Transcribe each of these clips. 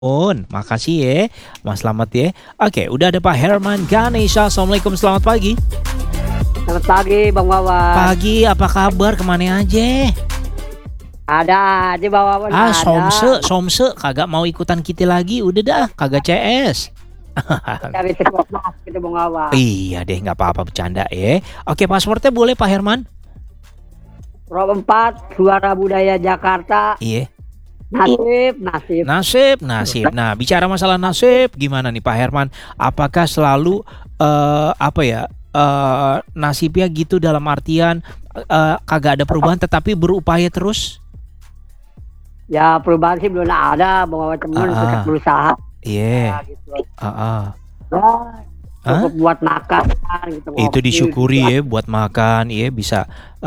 Makasih ya, Mas Selamat ya. Oke, udah ada Pak Herman Ganesha. Assalamualaikum, selamat pagi. Selamat pagi Bang Wawan. Pagi, apa kabar? Kemana aja? Ada aja Bang Wawan ada. Somse, kagak mau ikutan kita lagi. Udah dah, kagak CS. Dari Sirkuit gitu Bang Wawan. Iya deh, nggak apa-apa bercanda ya. Oke, passwordnya boleh Pak Herman? Pro 4 Suara Budaya Jakarta. Iya. Nasib. Nah, bicara masalah nasib, gimana nih Pak Herman? Apakah selalu nasibnya gitu dalam artian kagak ada perubahan tetapi berupaya terus? Ya perubahan sih belum ada Bang Wawan, temen tetap berusaha. Iya. Ya, gitu. Ya, cukup buat makan gitu. Itu ngopi, disyukuri gitu. ya buat makan, ya bisa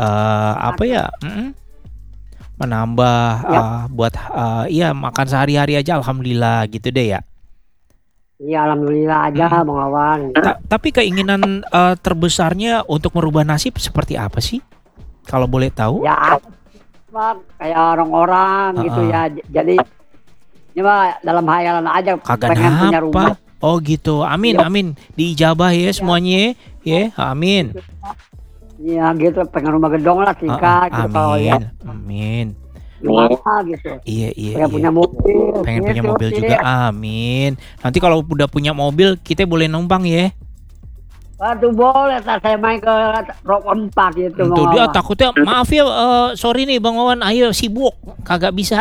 menambah buat makan sehari-hari aja, alhamdulillah gitu deh ya. Iya alhamdulillah aja Bang Wawan. Tapi keinginan terbesarnya untuk merubah nasib seperti apa sih? Kalau boleh tahu? Ya Bang, kayak orang-orang gitu ya. Jadi ini mah dalam hayalan aja, Kagak pengen punya rumah. Oh gitu, amin amin, diijabah ya semuanya ya, amin. Iya gitu, pengen rumah gedong lah singkat gitu kalau ya. Amin. Gimana gitu. Iya. Pengen punya mobil. Pengen punya gitu, mobil gitu juga, ya. amin. Nanti kalau udah punya mobil, kita boleh numpang ya. Waduh boleh, ntar saya main ke Rock 4 gitu. Tuh dia takutnya, maaf ya, sorry nih Bang Wawan, ayo sibuk, kagak bisa.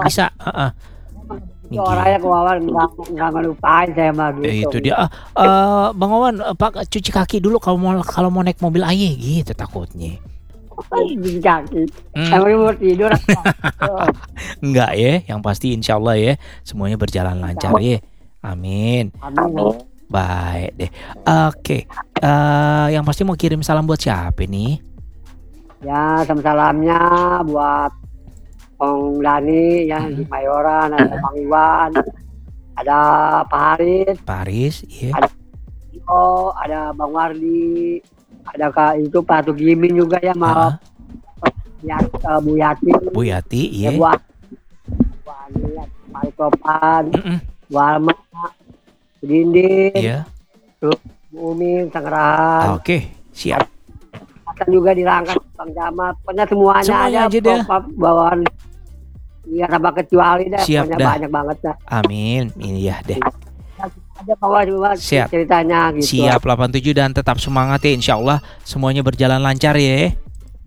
Itu orangnya ke Wawan nggak ngelupain saya mah gitu. Itu dia. Bang Wawan, Pak cuci kaki dulu kalau mau naik mobil aye gitu takutnya. Cuci kaki. Emang mau tidur. Enggak ya, yang pasti insya Allah ya semuanya berjalan lancar ya. Amin. Amin. Baik deh. Oke. Yang pasti mau kirim salam buat siapa nih? Ya salamnya buat Bang Dani ya di Mayoran, ada Bang Iwan, ada Pak Haris, iya. ada Tio, ada Bang Wardi, ada Kak itu Pak Tugimin juga ya, maaf. Ya, Bu Yati, iya. Ya, buat Pak Topan, Bu Alma, Bu Dindin, iya. Bu Umi, Sangrahan. Oke, siap. Akan juga dirangkat Bang Jamal, pokoknya semuanya aja deh. Bawaan. Iya, tanpa kecuali dah. Siap pokoknya dah. Banyak banget dah. Amin, ini ya deh. Ada bawa Siap. ceritanya gitu. Siap 87 dan tetap semangat ya, insya Allah semuanya berjalan lancar ya.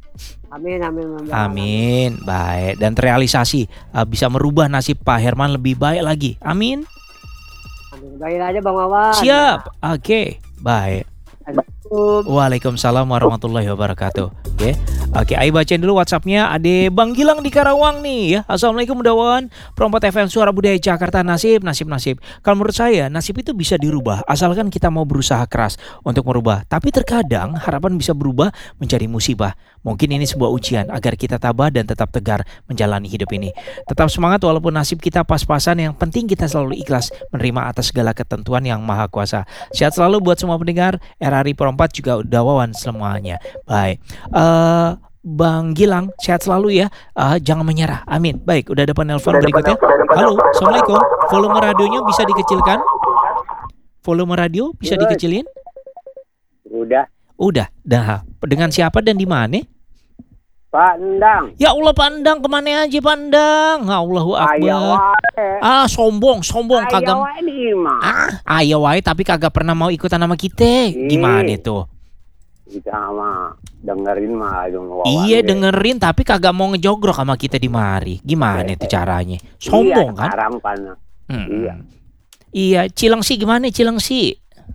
Amin. Baik, dan terrealisasi bisa merubah nasib Pak Herman lebih baik lagi. Amin. Baik aja Bang Wawan. Siap. Oke, baik. Waalaikumsalam warahmatullahi wabarakatuh. Oke, ayo bacain dulu WhatsAppnya. Ada Bang Gilang di Karawang nih ya. Assalamualaikum Dawan. Perompat FM Suara Budaya Jakarta. Nasib. Kalau menurut saya nasib itu bisa dirubah asalkan kita mau berusaha keras untuk merubah. Tapi terkadang harapan bisa berubah menjadi musibah. Mungkin ini sebuah ujian agar kita tabah dan tetap tegar menjalani hidup ini. Tetap semangat walaupun nasib kita pas-pasan. Yang penting kita selalu ikhlas menerima atas segala ketentuan yang maha kuasa. Sehat selalu buat semua pendengar RRI Perompat juga Dawawan semuanya. Baik. Bang Gilang, sehat selalu ya. Jangan menyerah. Amin. Baik, udah ada penelpon berikutnya. Halo, Assalamualaikum. Volume radionya bisa dikecilkan? Volume radio bisa dikecilin? Udah. Dah. Dengan siapa dan di mana? Pak Endang. Ya Allah, Pak Endang, kemana aja Pak Endang? Allahu Akbar. Sombong kagak. Ayo wae tapi kagak pernah mau ikutan sama kita. Gimana itu? Kita sama dengerin mah. Iya dengerin tapi kagak mau ngejogrok sama kita di mari. Gimana itu caranya? Sombong kan? Iya, Cilengsi gimana Cilengsi?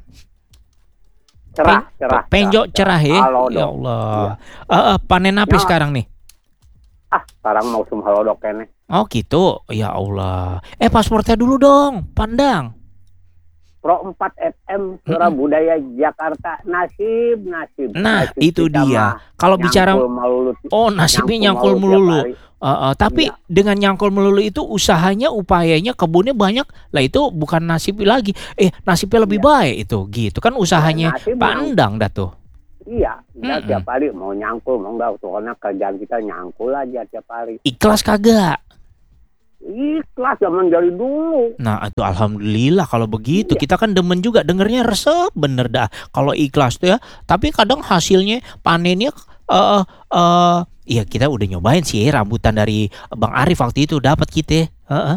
Cerah. Penjok cerah ya. Ya Allah. Panen apa sekarang nih? Sekarang mau halodok kene. Oh gitu. Ya Allah. Pasportnya dulu dong, Pandang. Pro 4 FM Suara Budaya Jakarta. Nasib. Nah, itu dia. Kalau bicara nasibnya nyangkul melulu. Tapi dengan nyangkul melulu itu usahanya, upayanya, kebunnya banyak. Lah itu bukan nasib lagi. Nasibnya lebih baik itu. Gitu kan usahanya Pak Endang dah tuh. Iya, tiap hari mau nyangkul, mau enggak. Soalnya kerjaan kita nyangkul aja tiap hari. Ikhlas kagak? Ikhlas zaman dari dulu. Nah, itu alhamdulillah kalau begitu. Iya. Kita kan demen juga dengernya resep bener dah. Kalau ikhlas tuh ya. Tapi kadang hasilnya panennya iya kita udah nyobain sih rambutan dari Bang Arif waktu itu dapat kita.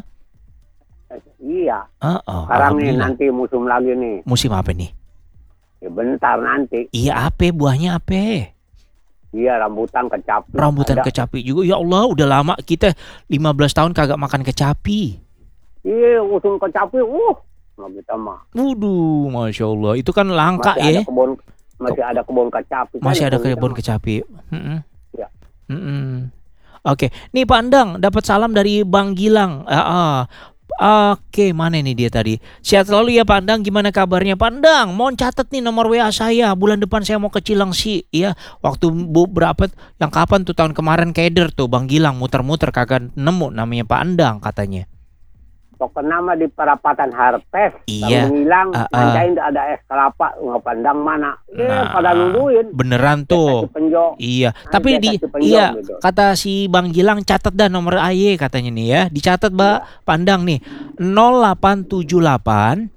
Iya. Sekarang nih Alhamdulillah. nanti musim lagi nih. Musim apa nih? Ya bentar nanti. Iya apa buahnya apa? Iya rambutan kecapi. Rambutan Ada. kecapi juga. Ya Allah udah lama kita 15 tahun kagak makan kecapi. Iya musim kecapi. Nggak kita mah. Waduh, Masya Allah. Itu kan langka Masih ya. masih ada kebun kecapi. Masih kan ada kita kebun mah. kecapi. Iya. Oke, nih Pak Endang dapat salam dari Bang Gilang. Oke, mana nih dia tadi? Sehat selalu ya Pak Endang. Gimana kabarnya Pak Endang? Mohon catat nih nomor WA saya. Bulan depan saya mau ke Cilengsi, ya. Waktu berapa? Yang kapan tuh tahun kemarin keder tuh Bang Gilang muter-muter kagak nemu namanya Pak Endang katanya. Pokoknya nama di perapatan Harpes. Iya. Bang Gilang, manjain ada es kelapa, nggak pandang mana. Pada nunduin. Beneran tuh. Penjok. Iya, Nah, tapi dia kasih penjok iya gitu. kata si Bang Gilang catat dah nomor AY katanya nih ya. Dicatat Mbak Pandang nih. 0878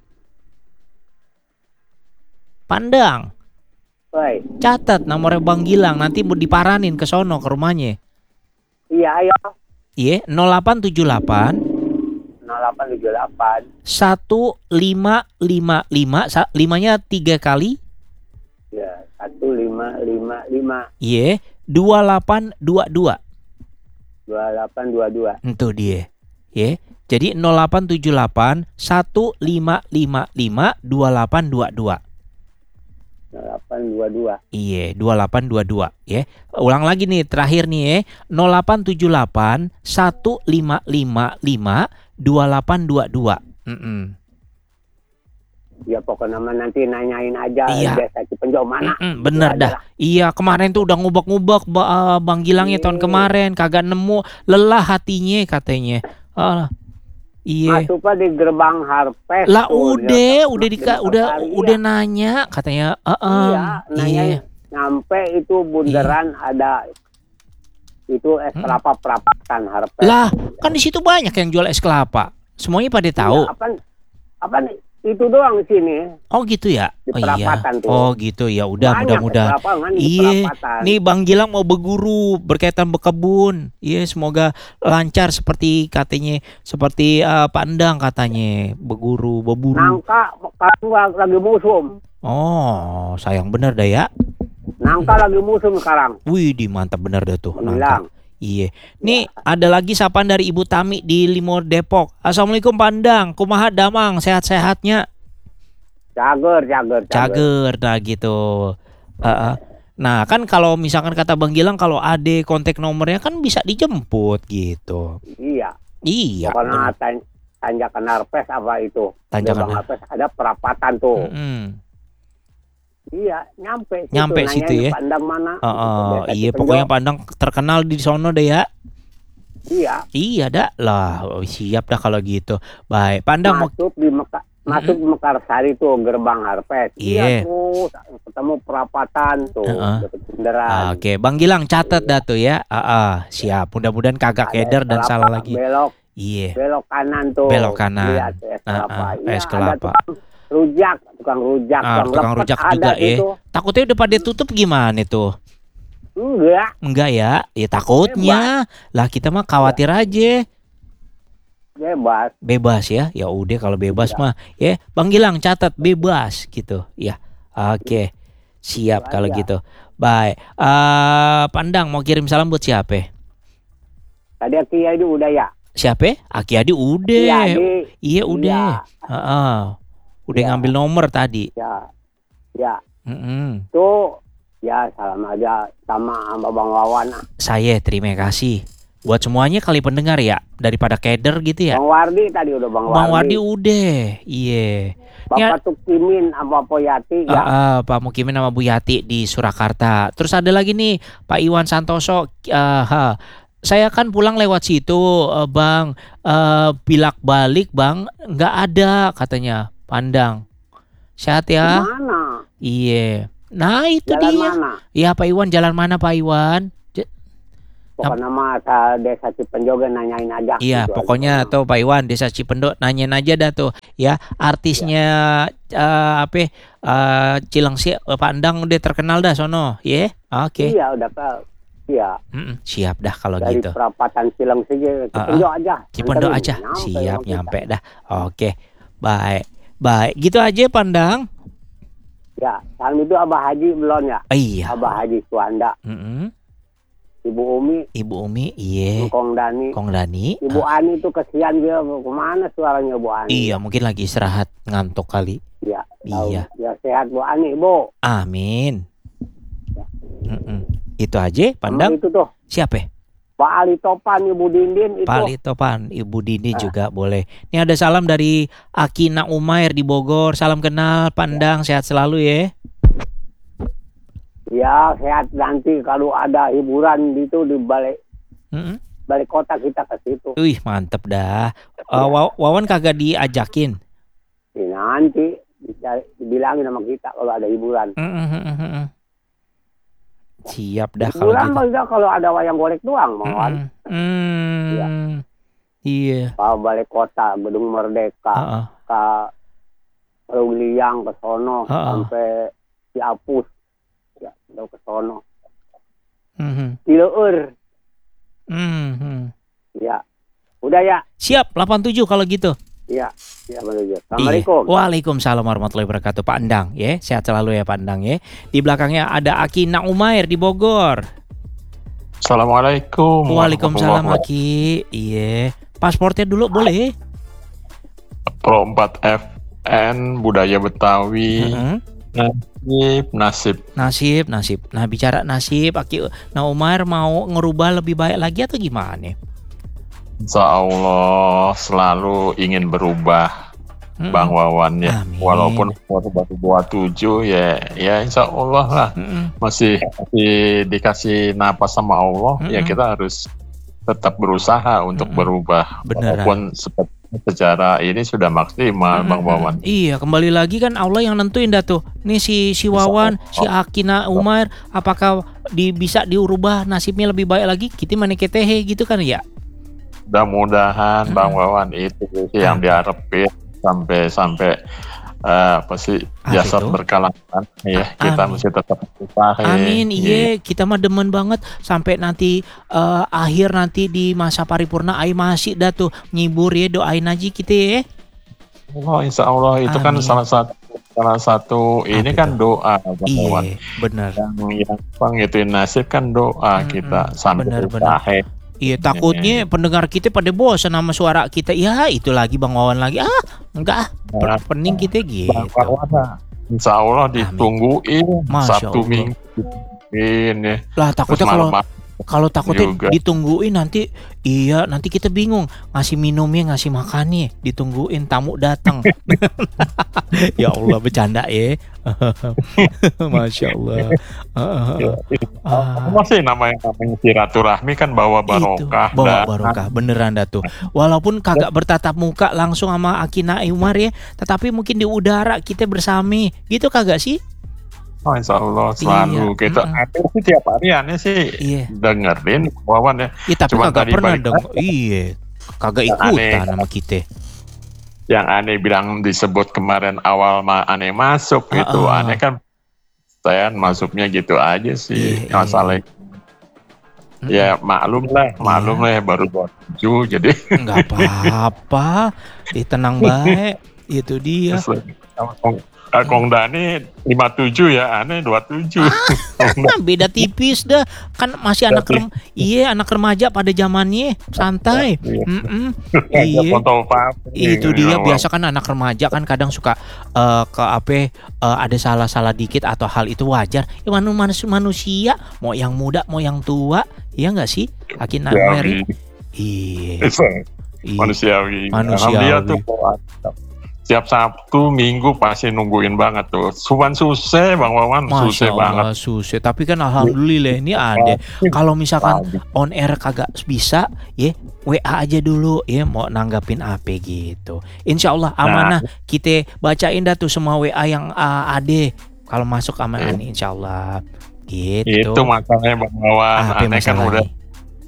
Pandang. Woi. Catat nomornya Bang Gilang nanti mau diparanin ke sono ke rumahnya. Iya, ayo. Iya, 0878 0878 1555 limanya 3 kali. ya 1555 Iya, 2822. 2822. Itu dia. Ya. Jadi 0878 1555 2822. 0822. Iya, 2822 ya. Ulang lagi nih terakhir nih ya. 0878 1555 2822. Ya pokoknya nama nanti nanyain aja Iya. desa Cipenjau mana. Bener Itu dah. Iya, kemarin tuh udah ngubek-ngubek Bang Gilangnya tahun kemarin kagak nemu, lelah hatinya katanya. Iya. Masuk di gerbang Harpes. Lah tuh, udah nanya katanya. Iya, nanya nyampe itu bundaran ada itu es kelapa perapatan Harpes. Lah, kan di situ banyak yang jual es kelapa. Semuanya pada tahu. Iya, apa itu doang di sini. Oh gitu ya. Di Oh iya. perapatan tuh. Oh gitu ya. Udah Banyak mudah-mudahan. es kelapa kan di Iya. perapatan. Nih Bang Gilang mau berguru berkaitan berkebun. Iya, semoga lancar seperti katanya, seperti Pak Endang katanya, berburu. Nangka sekarang lagi musim. Oh, sayang bener dah ya. Nangka lagi musim sekarang. Wih, mantap bener dah tuh Bilang. nangka. Iya. Nih ada lagi sapaan dari Ibu Tami di Limor Depok. Assalamualaikum Pandang. Kumaha damang sehat-sehatnya. Cager. Nah gitu. Nah kan kalau misalkan kata Bang Gilang kalau ada kontak nomornya kan bisa dijemput gitu. Iya. Iya. Karena tanjakan Harpes apa itu? Tanjakan Gerbang Harpes ada perapatan tuh. Iya, Nyampe situ ya. Pandang mana? Iya, pokoknya Pandang terkenal di sono deh ya. Iya. Iya dah lah. Siap dah kalau gitu. Baik, Pandang masuk di Mekarsari tuh gerbang Harpes. Iya. Iya tuh ketemu perapatan tuh deket bundaran. Oke, Bang Gilang catat dah tuh ya. Siap. Mudah-mudahan kagak keder dan salah lagi. Belok. Iya. Belok kanan tuh. Belok kanan. Lihat es kelapa. Es kelapa. Tukang rujak, tukang rujak juga ya. Takutnya udah pada tutup gimana tuh? Enggak ya? Ya takutnya. Lah kita mah khawatir aja. Bebas ya. Ya udah kalau bebas mah ya. Bang Gilang catat bebas gitu. Ya. Oke. Siap kalau gitu. Baik. Pandang mau kirim salam buat siapa? Tadi Aki Adi udah ya. Siapa? Aki Adi udah. Iya udah. Udah ngambil nomor tadi. Ya. Tuh ya salam aja sama Bang Wawan. Saya terima kasih. Buat semuanya kali pendengar ya. Daripada keder gitu ya. Bang Wardi tadi udah Bang Wardi. Bang Wardi udah. Iya. Bapak Tukimin sama Po Yati ya. Pak Mukimin sama Bu Yati di Surakarta. Terus ada lagi nih Pak Iwan Santoso. Saya kan pulang lewat situ Bang. Pilak balik Bang. Nggak ada katanya. Pandang. Sehat ya? Mana? Iya. Nah itu jalan dia. Mana? Ya Pak Iwan jalan mana Pak Iwan? pokoknya mah Desa Cipenjoge nanyain aja. Iya, gitu pokoknya aja. tuh Pak Iwan Desa Cipendo nanyain aja dah tuh ya artisnya Cilengsi Pak Endang udah terkenal dah sono, ya. Oke. Iya udah Pak. Iya. Siap dah kalau Dari gitu. perapatan Silang saja, Cipendo aja. Cipendo Anterin, aja. Siap sama kita. nyampe dah. Oke. Baik. Baik, gitu aja Pandang. Ya, sekarang itu Abah Haji belum ya? Iya. Abah Haji Suanda, Ibu Umi, Ibu Umi, iya. Kong Dani, Kong Dani. Ibu Ani itu kesian dia, kemana suaranya Bu Ani? Iya, mungkin lagi istirahat ngantuk kali. Iya. Iya. Ya sehat Bu Ani, Bu. Amin. Itu aja Pandang. Sama itu tuh, Siapa? Pak Ali Topan, Ibu Dindin itu. Pak Litopan, Ibu Dini juga boleh. Ini ada salam dari Akina Umair di Bogor. Salam kenal Pandang, sehat selalu ya. Ya sehat, nanti kalau ada hiburan gitu di balik kota kita ke situ. Wih, mantep dah. Wawan kagak diajakin. Nanti dibilangin sama kita kalau ada hiburan. Siap dah kalau Hiburan gitu. maksudnya kalau ada wayang golek doang, Mawan. Iya. Ke balik kota, Gedung Merdeka, ke Rugliang, ke sono, sampai Ciapus, ya, udah ke sono. Cileur, ya, udah ya. Siap, 87 kalau gitu. Ya, ya menuju. Assalamualaikum. Iya. Waalaikumsalam warahmatullahi wabarakatuh Pak Endang ya. Sehat selalu ya Pak Endang ya. Di belakangnya ada Akina Umair di Bogor. Assalamualaikum. Waalaikumsalam Aki. Iya. Pasportnya dulu boleh. Pro 4 FN Budaya Betawi. Nasib. Nah, bicara nasib, Aki Umair mau ngerubah lebih baik lagi atau gimana? Insya Allah selalu ingin berubah, Bang Wawan ya. Amin. Walaupun baru 27 ya insya Allah lah. Masih dikasih napas sama Allah, ya kita harus tetap berusaha untuk berubah. Beneran. Walaupun secara ini sudah maksimal, Bang Wawan. Iya, kembali lagi kan Allah yang nentuin dah tuh. Nih si Wawan, si Akina Umair, apakah bisa diubah nasibnya lebih baik lagi? Kita maniketehe gitu kan ya? Mudah-mudahan Bang Wawan itu sih yang diharapin sampai apa sih jasad berkalangan ya. Kita mesti tetap berusaha. Amin. Iya, kita mah demen banget sampai nanti akhir nanti di masa paripurna ai masih dah tuh ngibur ya, doain aja kita ya. Oh, insya Allah itu kan salah satu ini kan doa Bang Wawan. Iya, benar. Yang ngituin nasib kan doa kita sambil berusaha. Iya, takutnya pendengar kita pada bosan sama suara kita. Ya, itu lagi Bang Wawan lagi. Enggak. Pening kita gitu. Insya Allah ditungguin Sabtu Minggu. Ini. Lah takutnya kalau takutnya ditungguin nanti kita bingung ngasih minumnya, ngasih makannya, ditungguin tamu datang. Ya Allah, bercanda ya. Masya Allah. Masih namanya silaturahmi kan bawa barokah. Bawa barokah, beneran dah tuh. Walaupun kagak bertatap muka langsung sama Akina Umar ya, tetapi mungkin di udara kita bersama, gitu kagak sih? Oh, insya Allah selalu kita sih tiap hari aneh sih dengerin Wawan ya. Iya, tapi cuma kagak pernah dong. Iya, kagak ikutan sama kita. Yang aneh bilang disebut kemarin awal aneh masuk gitu, aneh kan saya masuknya gitu aja sih. Masalah ya maklum lah baru 27 jadi nggak apa-apa, tenang baik, itu dia. Kong Dani 57 ya, aneh 27. Beda tipis dah. Kan masih anak remaja pada zamannya, santai. Iya. Itu dia, biasa kan anak remaja kan kadang suka ada salah-salah dikit atau hal itu wajar. Ya manusia, mau yang muda, mau yang tua, iya enggak sih? Akina Mary. Iya. Manusiawi. Alhamdulillah tuh setiap Sabtu Minggu pasti nungguin banget tuh. Cuman susah Bang Wawan, susah banget. Susah, tapi kan alhamdulillah ini ada. Kalau misalkan on air kagak bisa, ya WA aja dulu ya, mau nanggapin apa gitu. Insya Allah amanah, kita bacain dah tuh semua WA yang ada. Kalau masuk amanah insya Allah gitu. Itu masalahnya Bang Wawan. Aneh kan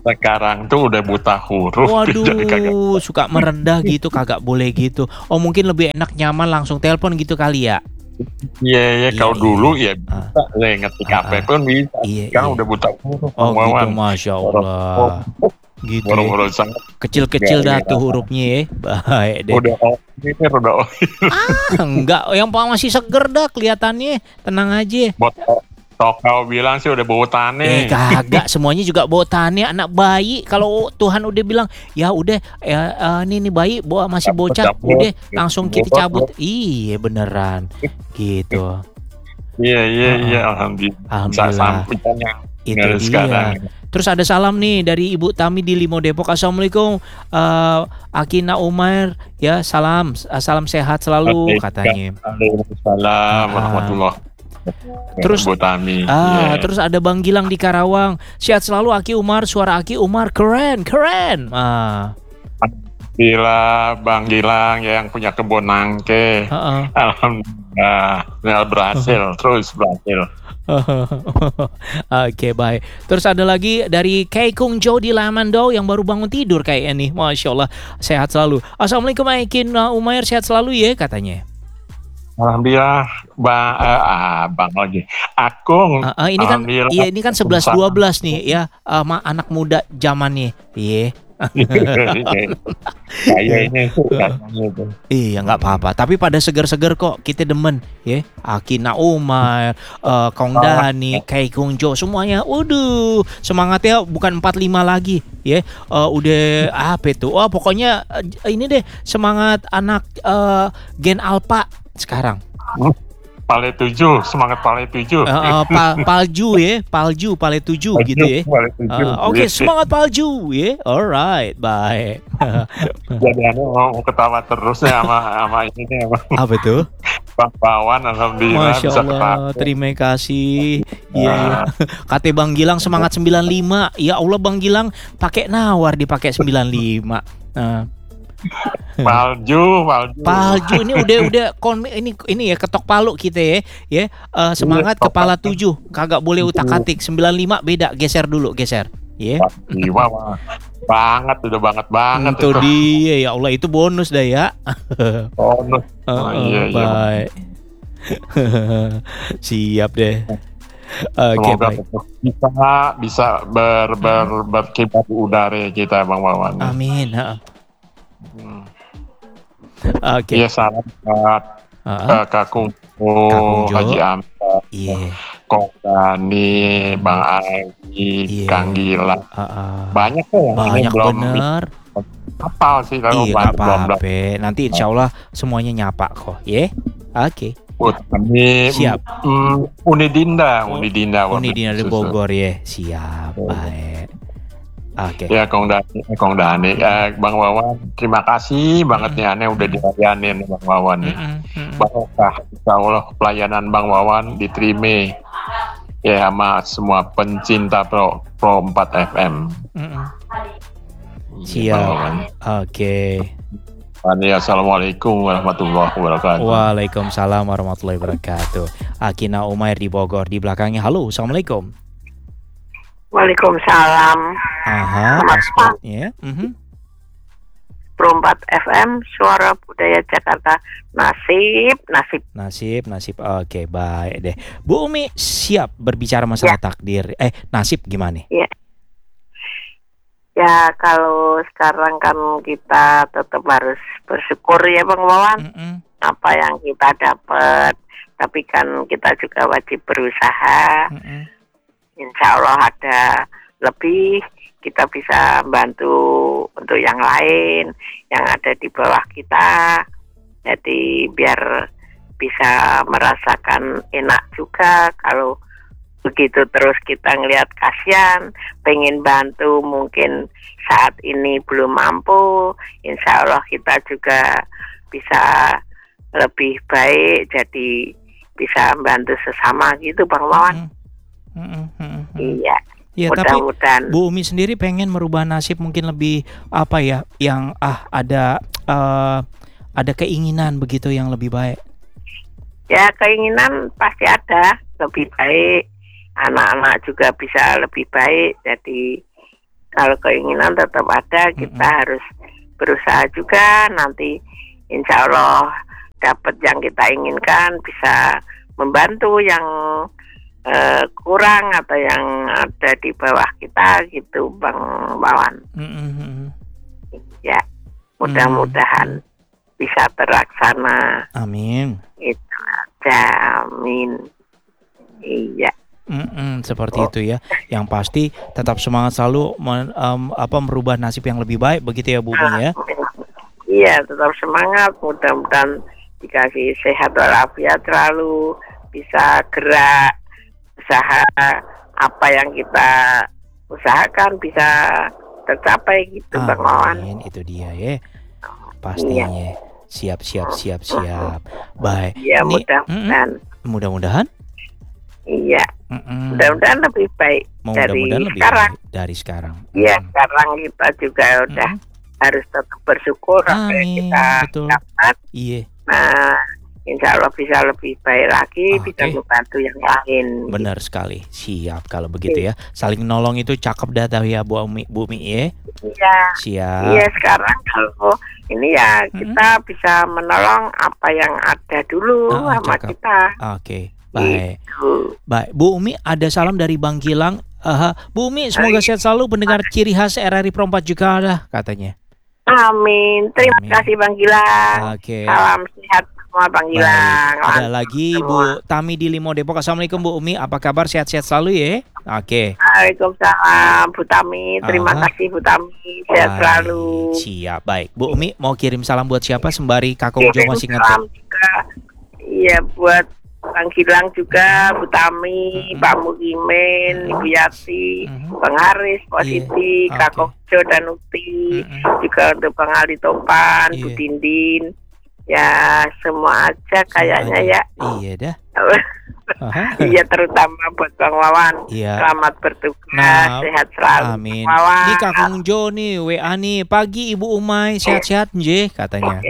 sekarang tuh udah buta huruf. Jadi kagak. Waduh, suka merendah gitu, kagak boleh gitu. Oh, mungkin lebih enak nyaman langsung telepon gitu kali ya. Iya, kalau dulu ya Ah. bisa, ngetik apa pun bisa. Iya, Sekarang iya. udah buta huruf. Oh Bang gitu, Wawan. Masya Allah. Gitu ya. Boro-boro sangat. Kecil-kecil dah Nggak, tuh hurufnya ya. Baik deh. Udah udah Enggak, yang masih seger dah kelihatannya. Tenang aja. kau bilang sih udah bau tane. Kagak, semuanya juga bawa tani anak bayi. Kalau Tuhan udah bilang, ya udah ini bayi masih bocah, Cabut, udah langsung kita cabut. cabut. Iya beneran. Gitu. Iya, alhamdulillah. Alhamdulillah. Sampai yang Itu nggak ada dia. sekarang. Terus ada salam nih dari Ibu Tami di Limo Depok. Assalamualaikum, Akina Umar, ya salam sehat selalu katanya. Waalaikumsalam warahmatullahi wabarakatuh. Terus Bu Tami. Terus ada Bang Gilang di Karawang. Sehat selalu Aki Umar, suara Aki Umar keren. Alhamdulillah Bang Gilang yang punya kebun nangke. Alhamdulillah berhasil, terus berhasil. Oke, baik. Terus ada lagi dari Kei Kung Jo di Lamando yang baru bangun tidur kayaknya nih. Masya Allah, sehat selalu. Assalamualaikum Aikin Umair, sehat selalu ya katanya. Alhamdulillah Bang lagi. Akung. Ini kan 11-12 nih ya, anak muda zamannya. Iya. Kayaknya Iya nggak apa-apa. Tapi pada seger-seger kok kita demen ya. Akina Umar, Kong Dani, Kei Kung Jo semuanya. Waduh, semangatnya bukan 45 lagi ya. Udah apa itu? Oh pokoknya ini deh semangat anak Gen Alpha sekarang. Pale 7, semangat Pale 7. Palju ya, Pale 7 gitu ya. Oke, semangat Palju ya. Alright, baik. Jadi mau ketawa terus ya sama ini nih. Apa tuh? Bang Wawan, alhamdulillah. Masya Allah, terima kasih. Iya. Kata Bang Gilang semangat 95. Ya Allah Bang Gilang pakai nawar dipakai 95. Palju ini udah ini ya ketok palu kita ya. Semangat kepala 7 kagak boleh utak-atik. 95 beda, geser ya. Udah banget itu dia, ya Allah itu bonus dah ya. Bonus. Iya. Baik. Siap deh. Oke, baik. Bisa berkibar di udara kita Bang Wawan. Amin. Oke. Iya, salam buat Kakung Haji Amta, Kong Dani, Bang Agi, Kang Gilang. Banyak kok banyak belum bener. Hafal sih kalau nggak apa-apa. Nanti insya Allah semuanya nyapa kok, ya. Oke. Kami siap. Unidinda di Bogor ya. Siap. Baik. Oke. Ya Kong Dani, Bang Wawan, terima kasih banget nih aneh udah dilayanin Bang Wawan nih. Barokah insya Allah pelayanan Bang Wawan diterima ya sama semua pencinta Pro 4 FM. Siap. Oke. Assalamualaikum warahmatullahi wabarakatuh. Waalaikumsalam warahmatullahi wabarakatuh. Akina Umair di Bogor, di belakangnya. Halo, assalamualaikum. Waalaikumsalam. Pasportnya. Pro 4 FM, Suara Budaya Jakarta. Nasib. Oke, baik deh. Bu Umi siap berbicara masalah takdir. Nasib gimana? Ya, kalau sekarang kan kita tetap harus bersyukur ya Bang Wawan. Apa yang kita dapat. Tapi kan kita juga wajib berusaha. Insya Allah ada lebih, kita bisa bantu untuk yang lain yang ada di bawah kita. Jadi biar bisa merasakan enak juga. Kalau begitu terus kita ngelihat kasihan, pengen bantu mungkin saat ini belum mampu, insya Allah kita juga bisa lebih baik, jadi bisa bantu sesama gitu Bang Wawan. Iya. Ya, mudah-mudahan. Tapi Bu Umi sendiri pengen merubah nasib mungkin lebih apa ya? Yang ada keinginan begitu yang lebih baik. Ya, keinginan pasti ada lebih baik. Anak-anak juga bisa lebih baik. Jadi kalau keinginan tetap ada, kita harus berusaha juga. Nanti insya Allah dapat yang kita inginkan, bisa membantu yang kurang atau yang ada di bawah kita gitu, Bang Wawan. Ya, mudah-mudahan bisa terlaksana. Amin. Itu aja, amin. Iya. Seperti itu ya. Yang pasti tetap semangat selalu merubah nasib yang lebih baik, begitu ya Bu Umi ya. Iya, tetap semangat. Mudah-mudahan dikasih sehat walafiat, selalu bisa gerak, usaha apa yang kita usahakan bisa tercapai gitu, Bang Wawan. Itu dia ya. Pastinya. Iya. Siap. Baik. Iya, mudah-mudahan. Iya. Mudah-mudahan lebih baik dari sekarang. Iya, sekarang kita juga udah harus tetap bersyukur apa yang kita dapat. Iya. Nah, insya Allah bisa lebih baik lagi, bisa membantu yang lain. Benar sekali. Siap kalau begitu ya. Saling nolong itu cakep dah tahu ya Bu Umi ya. Iya. Siap. Iya, sekarang kalau ini ya kita bisa menolong apa yang ada dulu sama cakep. kita. Oke. Baik. Baik, Bu Umi ada salam dari Bang Gilang. Bu Umi semoga sehat selalu, pendengar ciri khas RRI Pro 4 juga ada katanya. Amin. Terima kasih Bang Gilang. Oke. Salam sehat semua Bang Gilang. Ada lagi Bu Tami di Limo Depok. Assalamualaikum Bu Umi, apa kabar, sehat-sehat selalu ya? Oke. Waalaikumsalam Bu Tami. Terima kasih Bu Tami, sehat selalu. Siap, baik. Bu Umi mau kirim salam buat siapa sembari Kakung Jo masih ngetok? Iya, buat Bang Gilang juga, Bu Tami, Pak Mukimin, Ibu Yati, Bang Haris, Positi, Kak Kokjo dan Uti, juga untuk Bang Ali Topan, Bu Dindin, ya semua aja kayaknya ya. Iya dah. Iya, terutama buat Bang Wawan. Iya. Selamat bertugas, sehat selalu. Amin. Wawan. Ini Kakung Jo nih, WA nih, pagi Ibu Umay, sehat-sehat nje katanya.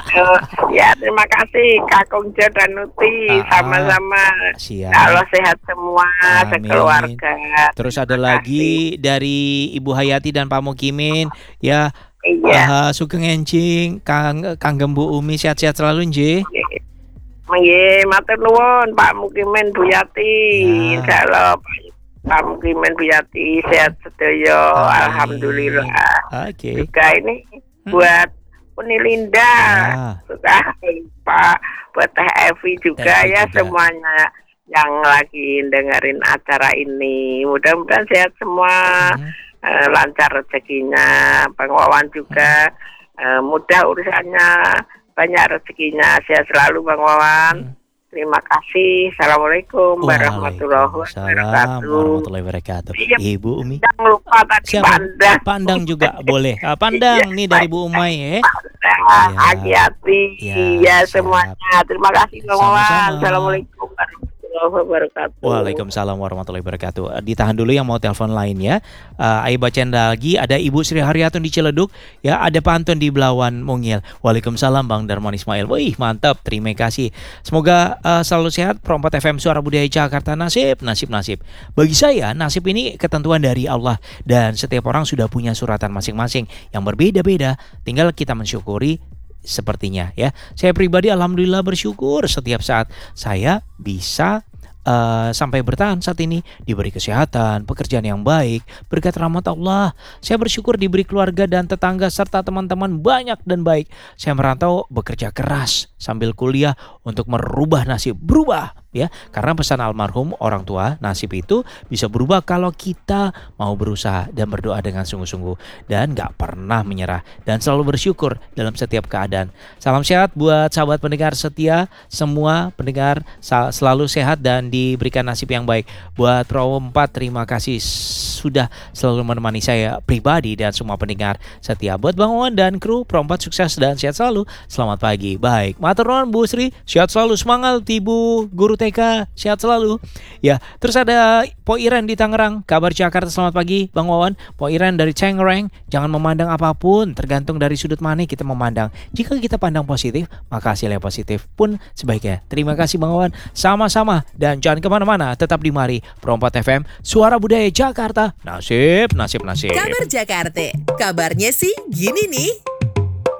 Ya, terima kasih Kakung Jo dan Nuti, sama-sama. Siap. Allah sehat semua, sekeluarga. Terus ada lagi dari Ibu Hayati dan Pak Mukimin, ya. Iya. Sugeng Encing, Kang Bu Umi, sehat-sehat selalu nje. Nggih, matur nuwun Pak Mukimin, Bu Yati. Insyaallah Pak Mukimin, Bu Yati sehat sedaya. Alhamdulillah. Oke. Juga ini buat Uni Linda. Sudah Pak, buat Teh Evi juga ya, semuanya yang lagi dengerin acara ini. Mudah-mudahan sehat semua. Lancar rezekinya. Bang Wawan juga mudah urusannya, banyak rezekinya, sehat selalu Bang Wawan. Terima kasih. Assalamualaikum warahmatullahi wabarakatuh. Ibu Umi. Jangan lupa tadi Pandang. Pandang juga boleh. Pandang nih dari Bu Umay ya. Hati-hati. Ya semuanya. Terima kasih Bang Wawan. Assalamualaikum warahmatullahi wabarakatuh. Waalaikumsalam warahmatullahi wabarakatuh. Ditahan dulu yang mau telepon lain ya. Ayo bacain lagi. Ada Ibu Sri Haryatun di Ciledug, ya. Ada Pak Anton di Belawan Mungil. Waalaikumsalam Bang Darman Ismail. Wih, mantap. Terima kasih. Semoga selalu sehat. Pro 4 FM Suara Budaya Jakarta. Nasib. Bagi saya, nasib ini ketentuan dari Allah, dan setiap orang sudah punya suratan masing-masing yang berbeda-beda. Tinggal kita mensyukuri sepertinya ya. Saya pribadi alhamdulillah bersyukur setiap saat saya bisa sampai bertahan saat ini, diberi kesehatan, pekerjaan yang baik, berkat rahmat Allah. Saya bersyukur diberi keluarga dan tetangga serta teman-teman banyak dan baik. Saya merantau, bekerja keras sambil kuliah untuk merubah nasib, berubah ya. Karena pesan almarhum orang tua, nasib itu bisa berubah kalau kita mau berusaha dan berdoa dengan sungguh-sungguh dan gak pernah menyerah dan selalu bersyukur dalam setiap keadaan. Salam sehat buat sahabat pendengar setia, semua pendengar selalu sehat dan diberikan nasib yang baik. Buat Pro 4, terima kasih sudah selalu menemani saya pribadi dan semua pendengar setia. Buat Bang Wawan dan kru Pro 4, sukses dan sehat selalu. Selamat pagi. Baik, Matur nuwun Bu Sri, sehat selalu, semangat Ibu guru TK, sehat selalu. Ya, terus ada Po Iren di Tangerang, kabar Jakarta, selamat pagi Bang Wawan. Po Iren dari Cengkareng, jangan memandang apapun, tergantung dari sudut mana kita memandang. Jika kita pandang positif, maka hasilnya positif pun sebaiknya. Terima kasih Bang Wawan, sama-sama. Dan jangan kemana-mana, tetap di Mari, Perompat FM, Suara Budaya Jakarta. Nasib. Kabar Jakarta, kabarnya sih gini nih.